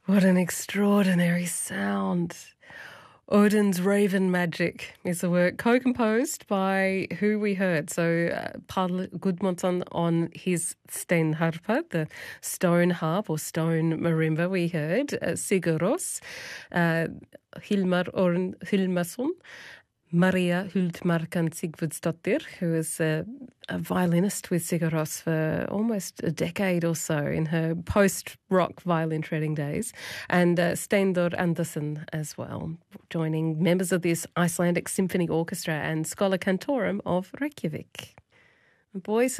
What an extraordinary sound. Odin's Raven Magic is the work co-composed by who we heard. So Paul Gudmundsson on his steinharpa, the stone harp or stone marimba we heard. Sigur Rós, Hilmar Orn Hilmarsson, Maria Huldmarkan Sigvardsdottir, who is a violinist with Sigur Rós for almost a decade or so in her post-rock violin treading days, and Steindor Andersen as well, joining members of this Icelandic Symphony Orchestra and Schola Cantorum of Reykjavik. Boys